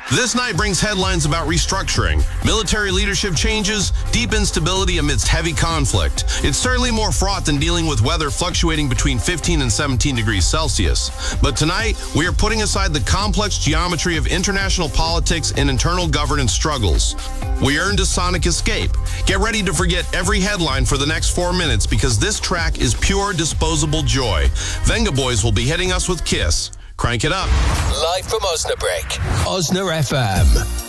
This night brings headlines about restructuring, military leadership changes, deep instability amidst heavy conflict. It's certainly more fraught than dealing with weather fluctuating between 15 and 17 degrees Celsius. But tonight, we are putting aside the complex geometry of international politics and internal governance struggles. We earned a sonic escape. Get ready to forget every headline for the next 4 minutes because this track is pure disposable joy. Venga Boys will be hitting us with Kiss. Crank it up. Live from Osnabrück. Osna FM.